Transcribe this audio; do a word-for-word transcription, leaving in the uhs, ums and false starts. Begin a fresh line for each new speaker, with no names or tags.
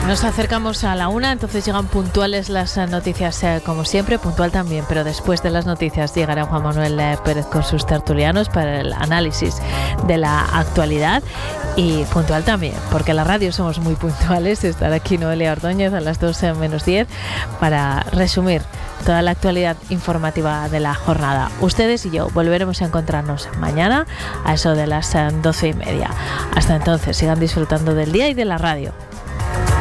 Nos acercamos a la una, entonces llegan puntuales las noticias, eh, como siempre, puntual también, pero después de las noticias llegará Juan Manuel eh, Pérez con sus tertulianos para el análisis de la actualidad, y puntual también, porque en la radio somos muy puntuales. Estará aquí Noelia Ordóñez a las dos menos diez para resumir toda la actualidad informativa de la jornada. Ustedes y yo volveremos a encontrarnos mañana a eso de las doce y media. Hasta entonces, sigan disfrutando del día y de la radio.